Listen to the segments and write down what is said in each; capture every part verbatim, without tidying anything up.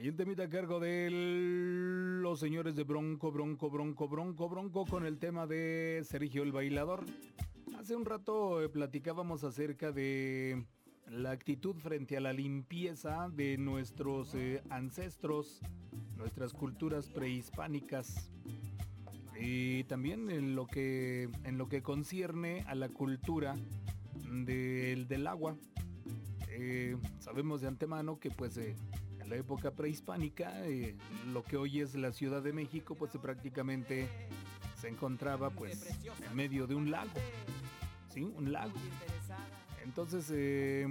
Ahí el temita a cargo de los señores de Bronco, Bronco, Bronco, Bronco, Bronco con el tema de Sergio el Bailador. Hace un rato eh, platicábamos acerca de la actitud frente a la limpieza de nuestros eh, ancestros, nuestras culturas prehispánicas. Y también en lo que, en lo que concierne a la cultura del, del agua. Eh, sabemos de antemano que pues eh, en la época prehispánica eh, lo que hoy es la Ciudad de México pues eh, prácticamente se encontraba pues en medio de un lago, ¿sí? Un lago. Entonces eh,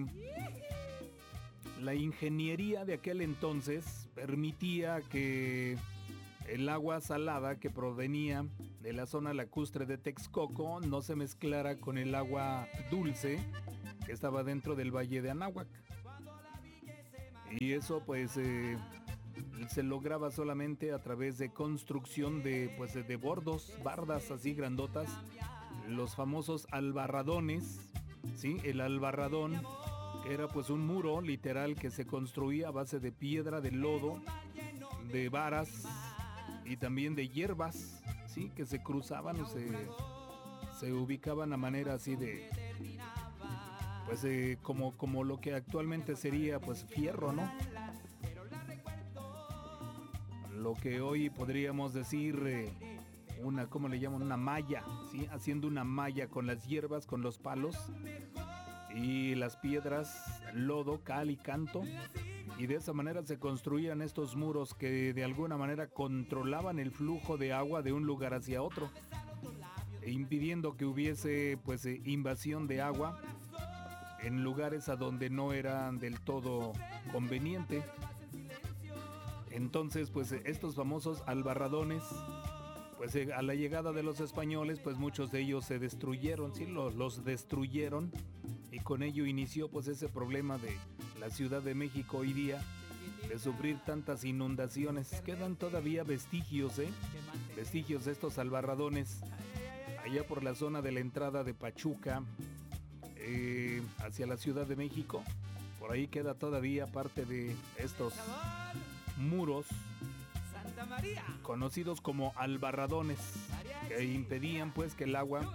la ingeniería de aquel entonces permitía que el agua salada que provenía de la zona lacustre de Texcoco no se mezclara con el agua dulce que estaba dentro del Valle de Anáhuac. Y eso pues eh, se lograba solamente a través de construcción de pues de bordos, bardas así grandotas, los famosos albarradones, ¿sí? El albarradón que era pues un muro literal que se construía a base de piedra, de lodo, de varas y también de hierbas, ¿sí? Que se cruzaban o se, se ubicaban a manera así de pues eh, como, como lo que actualmente sería pues fierro, ¿no? Lo que hoy podríamos decir eh, una, ¿cómo le llaman? Una malla, ¿sí? Haciendo una malla con las hierbas, con los palos y las piedras, lodo, cal y canto. Y de esa manera se construían estos muros que de alguna manera controlaban el flujo de agua de un lugar hacia otro, impidiendo que hubiese pues eh, invasión de agua en lugares a donde no era del todo conveniente. Entonces, pues estos famosos albarradones, pues a la llegada de los españoles, pues muchos de ellos se destruyeron, sí, los, los destruyeron, y con ello inició pues ese problema de la Ciudad de México hoy día, de sufrir tantas inundaciones. Quedan todavía vestigios, ¿eh? Vestigios de estos albarradones, allá por la zona de la entrada de Pachuca, Eh, hacia la Ciudad de México. Por ahí queda todavía parte de estos muros conocidos como albarradones, que impedían pues que el agua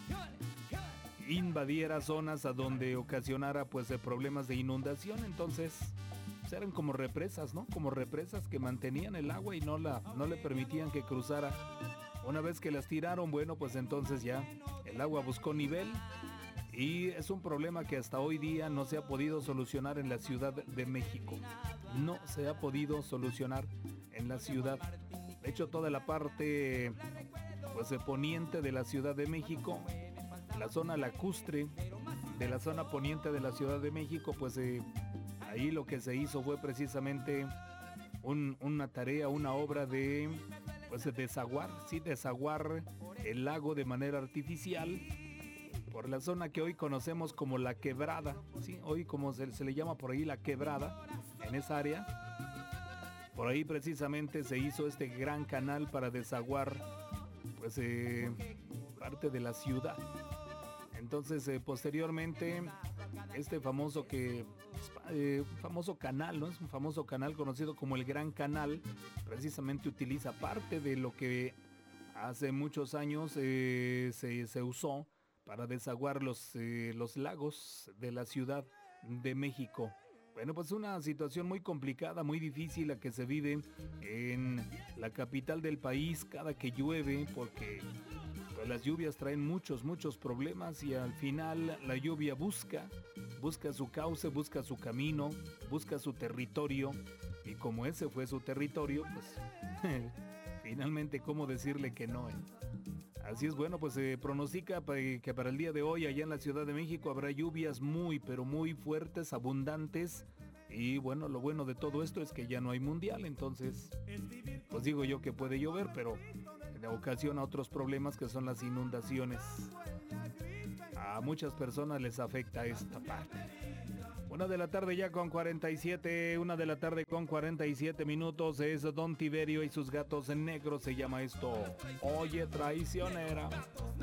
invadiera zonas a donde ocasionara pues de problemas de inundación. Entonces pues, eran como represas, ¿no? Como represas que mantenían el agua y no la no le permitían que cruzara. Una vez que las tiraron, bueno, pues entonces ya el agua buscó nivel. Y es un problema que hasta hoy día no se ha podido solucionar en la Ciudad de México. No se ha podido solucionar en la ciudad. De hecho, toda la parte pues, poniente de la Ciudad de México, la zona lacustre de la zona poniente de la Ciudad de México, pues eh, ahí lo que se hizo fue precisamente un, una tarea, una obra de pues, desaguar, sí, desaguar el lago de manera artificial por la zona que hoy conocemos como la Quebrada, ¿sí? Hoy como se, se le llama por ahí la Quebrada, en esa área. Por ahí precisamente se hizo este gran canal para desaguar pues eh, parte de la ciudad. Entonces eh, posteriormente este famoso que eh, famoso canal, ¿no? Es un famoso canal conocido como el Gran Canal, precisamente utiliza parte de lo que hace muchos años eh, se, se usó para desaguar los, eh, los lagos de la Ciudad de México. Bueno, pues una situación muy complicada, muy difícil la que se vive en la capital del país cada que llueve, porque pues, las lluvias traen muchos, muchos problemas y al final la lluvia busca, busca su cauce, busca su camino, busca su territorio, y como ese fue su territorio, pues finalmente, ¿cómo decirle que no? Eh? Así es, bueno, pues se pronostica que para el día de hoy allá en la Ciudad de México habrá lluvias muy, pero muy fuertes, abundantes. Y bueno, lo bueno de todo esto es que ya no hay mundial, entonces, pues digo yo que puede llover, pero ocasiona otros problemas que son las inundaciones. A muchas personas les afecta esta parte. Una de la tarde ya con cuarenta y siete, una de la tarde con cuarenta y siete minutos, es Don Tiberio y sus gatos negros, se llama esto Oye Traicionera.